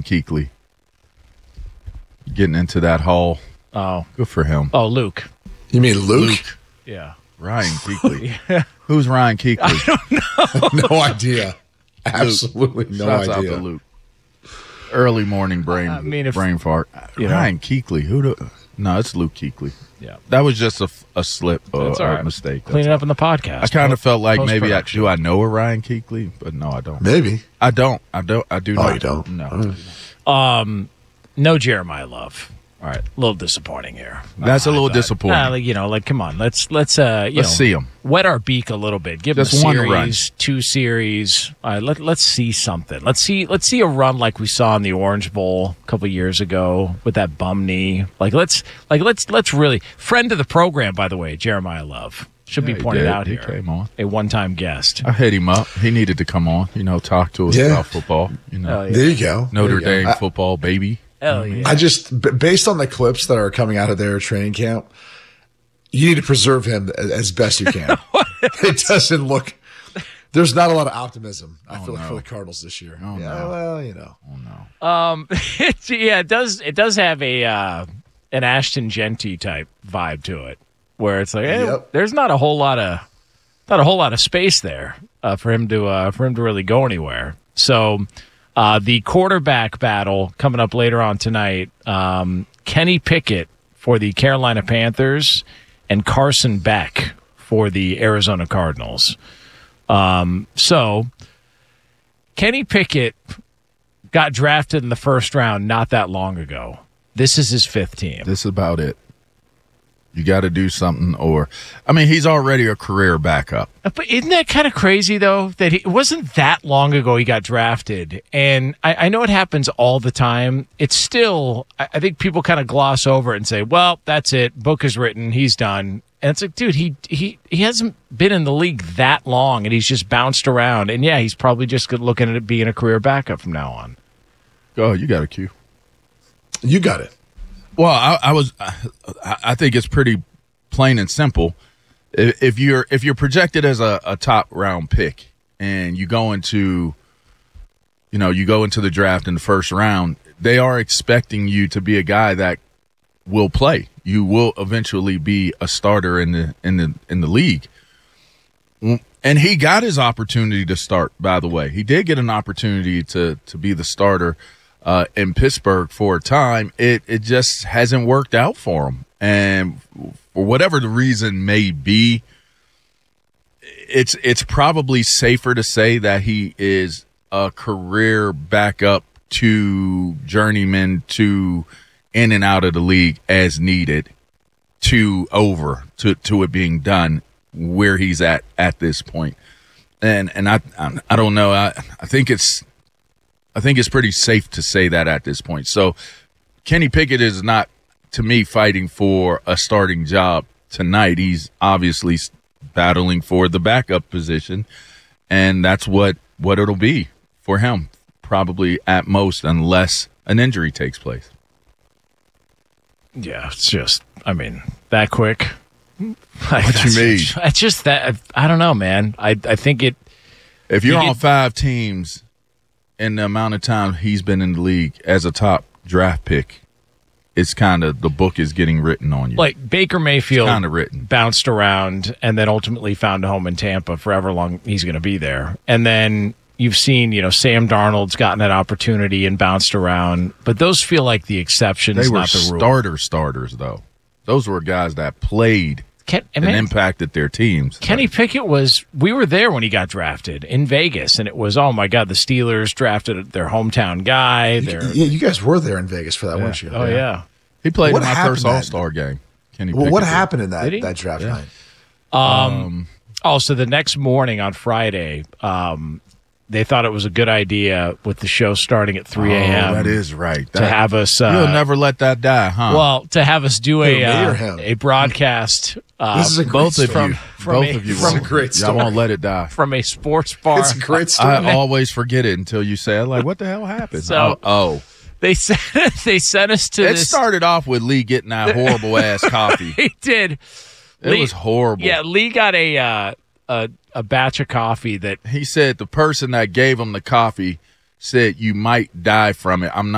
Kuechly. Getting into that hall. Oh. Good for him. Oh, Luke. You mean Luke? Yeah. Ryan Kuechly. Yeah. Who's Ryan Kuechly? I don't know. No idea. Absolutely no Shouts idea. out to Luke. Early morning brain fart. Ryan Kuechly. No, it's Luke Kuechly. Yeah. That was just a slip or a mistake. Clean it up in the podcast. I kind of felt like maybe do I know a Ryan Kuechly? But no, I don't. Maybe. I do not. Oh, you don't? No. No Jeremiah Love. All right, a little disappointing here. That's a little disappointing. Come on, let's see him. Wet our beak a little bit. Give just him a one series, run. 2 series. All right, let's see something. Let's see a run like we saw in the Orange Bowl a couple years ago with that bum knee. Let's really friend of the program, by the way, Jeremiah Love should be pointed out here. He came on. A one-time guest. I hit him up. He needed to come on. Talk to us about football. There you go. Notre Dame football, baby. Hell yeah. I just, based on the clips that are coming out of their training camp, you need to preserve him as best you can. It doesn't look, there's not a lot of optimism, I feel like, for the Cardinals this year. Oh, yeah, no. well, Oh, no. It does have an Ashton Genty type vibe to it, where it's like, there's not a whole lot of space there for him to really go anywhere. So, the quarterback battle coming up later on tonight. Kenny Pickett for the Carolina Panthers and Carson Beck for the Arizona Cardinals. So Kenny Pickett got drafted in the first round not that long ago. This is his 5th team. This is about it. You got to do something, he's already a career backup. But isn't that kind of crazy, though, that it wasn't that long ago he got drafted? And I know it happens all the time. It's still, I think people kind of gloss over it and say, well, that's it. Book is written. He's done. And it's like, dude, he hasn't been in the league that long, and he's just bounced around. And, yeah, he's probably just looking at it being a career backup from now on. Go, you got a cue. You got it. Well, I think it's pretty plain and simple. If you're projected as a top round pick and you go into the draft in the first round, they are expecting you to be a guy that will play. You will eventually be a starter in the league. And he got his opportunity to start, by the way. He did get an opportunity to be the starter in Pittsburgh for a time. It just hasn't worked out for him. And for whatever the reason may be, it's probably safer to say that he is a career backup to journeyman to in and out of the league as needed to it being done where he's at this point. And I don't know. I think it's pretty safe to say that at this point. So Kenny Pickett is not, to me, fighting for a starting job tonight. He's obviously battling for the backup position, and that's what it'll be for him, probably at most, unless an injury takes place. Yeah, it's just, that quick. What you mean? It's just that, I don't know, man. I think it. If you're on 5 teams in the amount of time he's been in the league as a top draft pick, it's kind of, the book is getting written on you. Like Baker Mayfield kind of written, bounced around and then ultimately found a home in Tampa for however long he's going to be there. And then you've seen, Sam Darnold's gotten that opportunity and bounced around, but those feel like the exceptions, they were not the rule. starters, though. Those were guys that played and impacted their teams. Kenny Pickett we were there when he got drafted in Vegas, and it was, oh my God, the Steelers drafted their hometown guy. You guys were there in Vegas for that, weren't you? Oh, yeah. He played in my first All-Star game. Kenny Pickett. What happened in that draft night? So the next morning on Friday, they thought it was a good idea with the show starting at 3 a.m. Oh, that is right. To have us... you'll never let that die, huh? Well, to have us do a broadcast... this is a great story. Both of you. This is a great story. Y'all won't let it die. From a sports bar. It's a great story. I always forget it until you say it. Like, what the hell happened? So, They sent us to this... It started off with Lee getting that horrible-ass coffee. He did. It was horrible. Yeah, Lee got a batch of coffee that... He said the person that gave him the coffee said, you might die from it. I'm not